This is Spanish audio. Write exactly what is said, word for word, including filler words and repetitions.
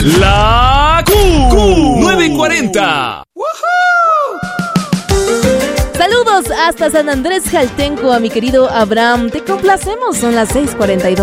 La Q nueve cuarenta. Saludos hasta San Andrés Jaltenco a mi querido Abraham. Te complacemos, son las seis cuarenta y dos.